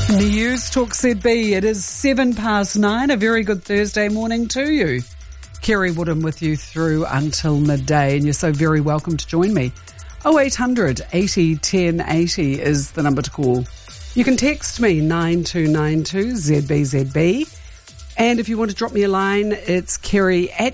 News Talk ZB. It is 9:07. A very good Thursday morning to you. Kerry Woodham with you through until midday, and you're so very welcome to join me. 0800 80 10 80 is the number to call. You can text me 9292 ZBZB, and if you want to drop me a line, it's kerry at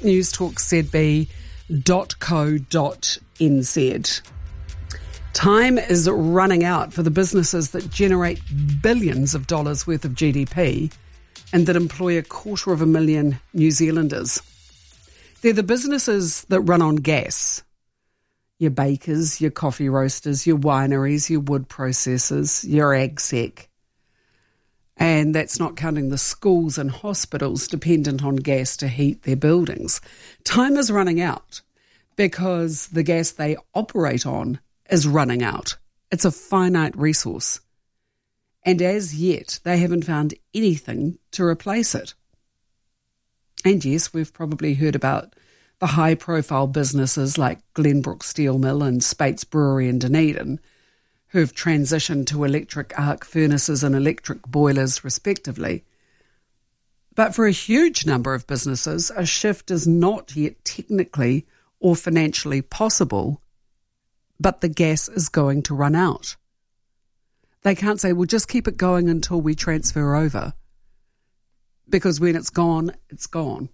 newstalkzb.co.nz. Time is running out for the businesses that generate billions of dollars worth of GDP and that employ 250,000 New Zealanders. They're the businesses that run on gas. Your bakers, your coffee roasters, your wineries, your wood processors, your agsec. And that's not counting the schools and hospitals dependent on gas to heat their buildings. Time is running out because the gas they operate on is running out. It's a finite resource. And as yet, they haven't found anything to replace it. And yes, we've probably heard about the high-profile businesses like Glenbrook Steel Mill and Speight's Brewery in Dunedin, who've transitioned to electric arc furnaces and electric boilers, respectively. But for a huge number of businesses, a shift is not yet technically or financially possible, but the gas is going to run out. They can't say, well, just keep it going until we transfer over, because when it's gone, it's gone.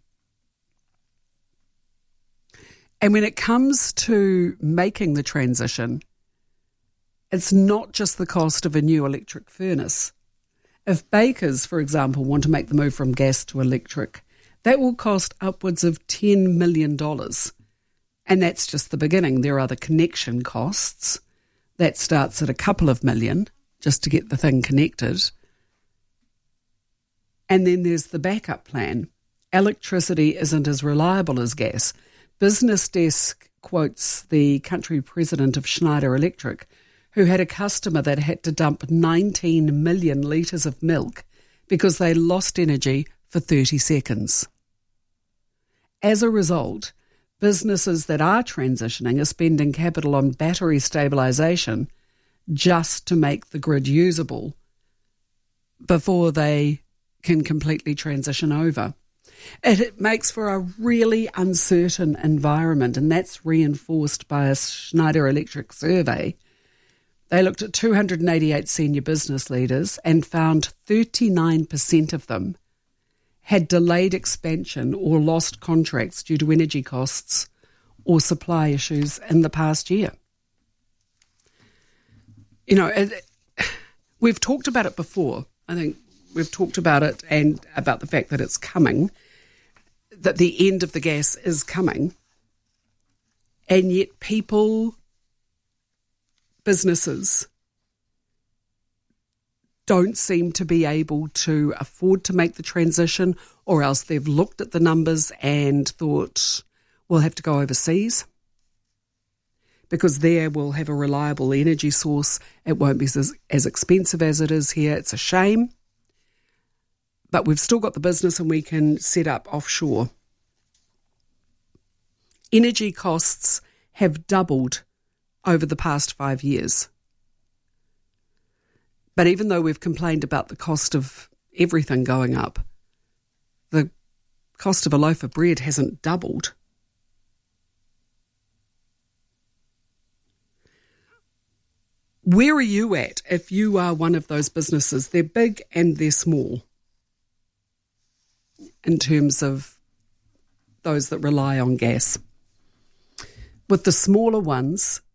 And when it comes to making the transition, it's not just the cost of a new electric furnace. If bakers, for example, want to make the move from gas to electric, that will cost upwards of $10 million. And that's just the beginning. There are the connection costs. That starts at a couple of million just to get the thing connected. And then there's the backup plan. Electricity isn't as reliable as gas. Business Desk quotes the country president of Schneider Electric, who had a customer that had to dump 19 million litres of milk because they lost energy for 30 seconds. As a result, businesses that are transitioning are spending capital on battery stabilisation just to make the grid usable before they can completely transition over. It makes for a really uncertain environment, and that's reinforced by a Schneider Electric survey. They looked at 288 senior business leaders and found 39% of them had delayed expansion or lost contracts due to energy costs or supply issues in the past year. You know, we've talked about it before. I think we've talked about it and about the fact that it's coming, that the end of the gas is coming, and yet people, businesses, don't seem to be able to afford to make the transition, or else they've looked at the numbers and thought, we'll have to go overseas because there we'll have a reliable energy source. It won't be as expensive as it is here. It's a shame. But we've still got the business and we can set up offshore. Energy costs have doubled over the past 5 years. But even though we've complained about the cost of everything going up, the cost of a loaf of bread hasn't doubled. Where are you at if you are one of those businesses? They're big and they're small in terms of those that rely on gas. With the smaller ones,